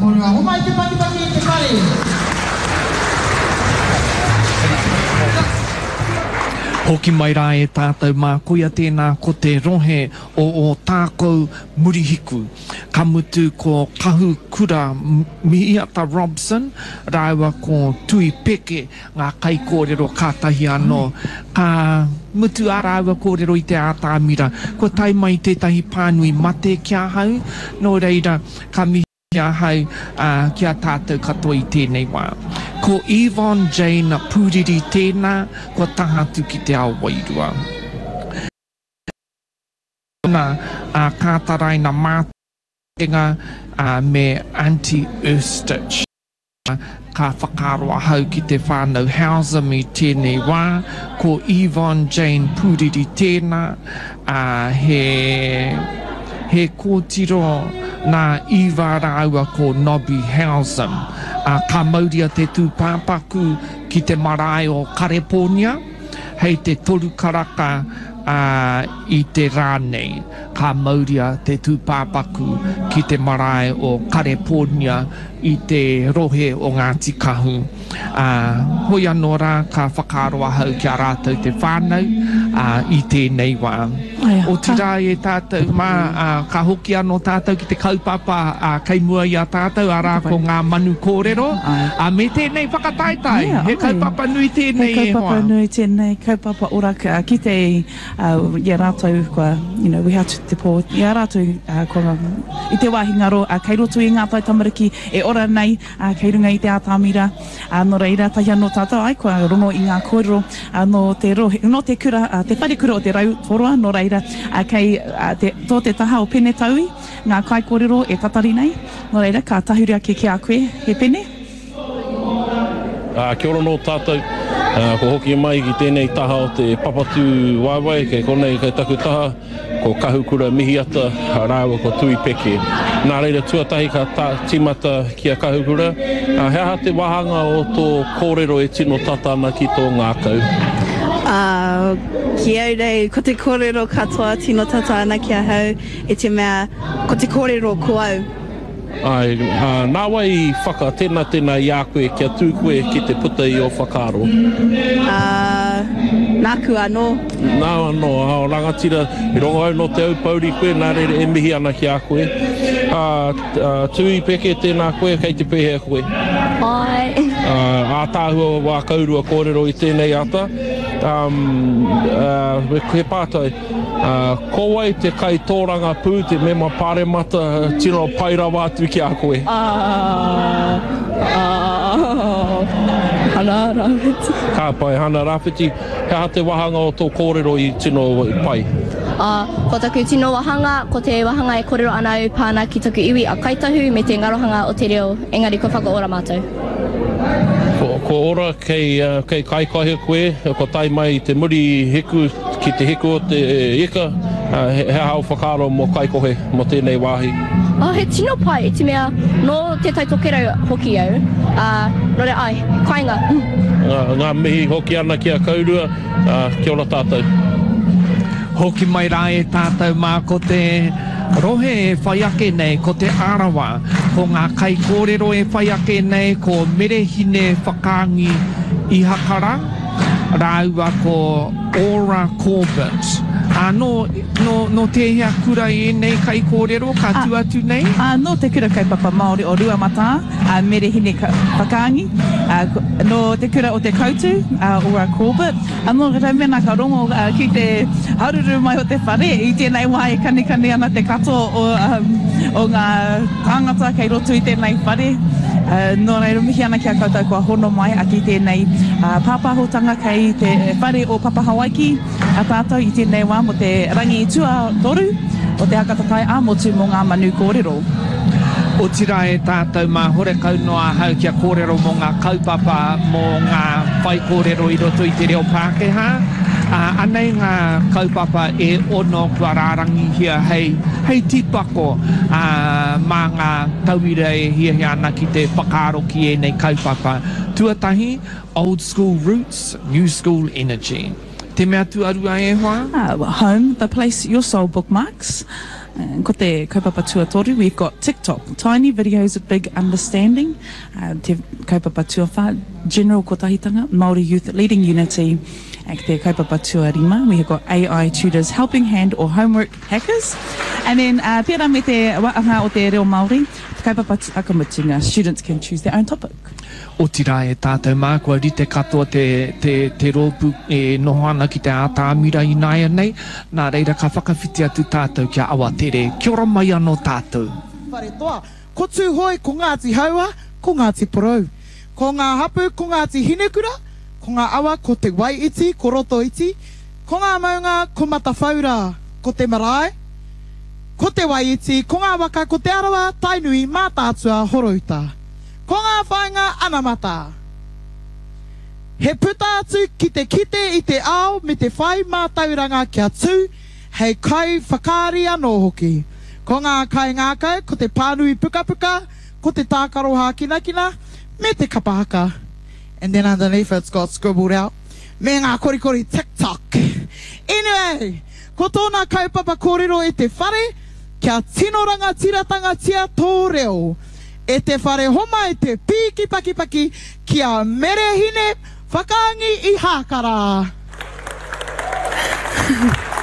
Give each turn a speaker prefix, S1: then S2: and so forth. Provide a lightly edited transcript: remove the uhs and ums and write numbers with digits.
S1: これはお前てパキパキってパリ。
S2: Hoki mai rā e tātou mā koia tēnā ko te rohe o tākou murihiku. Ka mutu ko kahu kura Mihiata Robson, rāua ko tui peke ngā kai kōrero kātahi anō. Ka mutu a rāua kōrero i te ātāmira. Ko tai mai tētahi pānui mate kia hau, nō reira ka mihi kia hau kia tātou katoa i tēnei wā. Ko Yvonne Jane Pūriri tēnā, ko tahatu ki te ao wairua. Nā kātaraina mātenga me anti-Earthstitch. Ka whakaroa hau ki te whānau Hausa me tēnei wā. Ko Yvonne Jane Pūriri tēnā, he kōtiro nā iwa rāua ko Nobby Hausen. Ka mauria te tūpāpaku ki te marae o Kareponia, hei te toru karaka i te rānei. Ka mauria te tūpāpaku ki te marae o Kareponia i te rohe o Ngāti Kahu. Hoi anō rā ka whakaroa hau ki a rātou te whānau i tēnei wā. O tira e tātou mā, ka hoki anō tātou ki te kaupapa kei mua i a tātou a rā ko ngā manu kōrero. Me tēnei whakataitai, he kaupapa nui tēnei e hoa.
S3: He kaupapa nui tēnei, kaupapa ora ki te i a rātou kua, you know, we have to te pō, i a rātou kua, i te wāhingaro, kei roto i ngā tai tamariki e ora nei, kei runga i te ātāmira, no reira tahi anō tātou ai, kua rongo i ngā kōrero, no te rohe, no te kura, te whare kura o te rau whoroa, no reira, kei tō te taha o pene taui, ngā kai kōrero e tatari nei, no reira, ka tahuria ke a koe, he pene.
S4: Kia ora no tātou, ko hoki mai ki tēnei taha o te papatū waiwai, kei konei kei taku taha, ko kahukura Mihiata, rāua ko tui peke. Nā reira tuatahi ka timata ki a kahukura, he aha te wahanga o tō kōrero e tino tatana ki tō ngākau.
S5: Ki au rei, ko te kōrero katoa tino tatana ki a hau, e te mea, ko te kōrero ko au.
S4: Ai, nā wai whaka tēnā i a koe kia tū koe ki te puta i o whakaro.
S5: Nāku anō.
S4: Nā anō, hao rangatira, i rongo au no te au pauri koe, nā reire e mihi ana ki a koe. Tui peke tēnā koe, kei te pehea koe.
S5: Ai.
S4: Ātāhua wā kaurua kōrero i tēnei ata. He pātai, kowai te kai tōranga pū, te mema pāremata, tino pairawa atu ki a koe.
S5: Hana rāwhiti.
S4: Ka pai, hana rāwhiti. He aha te wahanga o tō kōrero i tino pai.
S5: Ko taku tino wahanga, ko te wahanga e kōrero ana au pāna ki taku iwi a kaitahu me te ngarohanga o te reo, engari ko whakaora mātou.
S4: Ko ora kei kaikahi koe, ko tai mai te muri hiku, ki te hiku o te ika, he hao whakaro mo kaikohe mo tēnei wāhi.
S5: He tino pai, te mea, no te taitokerau hoki au, nore ai, kainga.
S4: Ngā mihi hoki ana ki a kaurua, kia ora tātou.
S2: Hoki mai rā e tātou mā ko te rohe e whai ake nei ko te arawa, ko ngā kai kōrero e whai ake nei ko merehine whakaangi i hakara, rāua ko Aura Corbett. No te hea kura e nei kai kōrero, ka tuatu nei?
S3: No te kura kaupapa Māori o Ruamata, merehine whakaangi, no te kura o te kautu, Aura Corbett. No rau mena ka rongo ki te haruru mai o te whare, i tēnei wā e kanikani ana te katoa o ngā tāngata kei roto i tēnei whare. No reira mihi ana ki a koutou kua hono mai a ki tēnei pāpahotanga kei te whare o Papa Hawaiki a tātou i tēnei wā mo te rangi tua toru o te hakatatai a motu mo ngā manu kōrero.
S2: O tira e tātou mā hore kaunoa hau kia kōrero mo ngā kaupapa mo ngā whai kōrero i roto i te reo Pākehā. Anei ngā kaupapa e ono kua rārangi hia hei tipako mā ngā tauira e hia ana ki te whakaaro ki e nei kaupapa. Tuatahi, old school roots, new school energy. Te mea tu arua e hoa?
S3: Home, the place your soul bookmarks. Ko te kaupapa tuatoru, we've got TikTok, tiny videos of big understanding. Te kaupapa tuawha, general kotahitanga, Māori youth leading unity. Te kaupapa tuarima, we have got AI tutors, helping hand or homework hackers. And then pēra me te waanga o te reo Māori, te kaupapa akamutinga, students can choose their own topic.
S2: O tira e tātou mākua rite katoa te rōpu e noho ana ki te ātāmira i nāia nei, nā reira ka whakawhiti atu tātou kia awa tere. Kia ora mai anō tātou.
S1: Whare toa, ko tū hoi ko Ngāti Haua, ko Ngāti Porou. Ko ngā hapu, ko Ngāti Hinekura, ko ngā awa, ko te Waiiti, ko Roto Iti, ko ngā maunga, ko Matawhaura, ko te Marae, ko te Waiiti, ko ngā waka, ko te arawa, Tainui, Mātātua, Horouta. Ko ngā whainga anamata. He puta atu ki te kite i te ao me te whai mātauranga kia tū, hei kai whakaari anō hoki. Ko ngā kai ngākai, ko te pānui pukapuka, ko te tākaroha kinakina, me te kapahaka. And then underneath it's got scribbled out. Me ngā korikori TikTok. Anyway, ko tōna kaupapa kōrero e te whare, kia tinoranga tiratanga tia tō reo. E te whare homa e te pīki paki kia merehine whakaangi i hākara.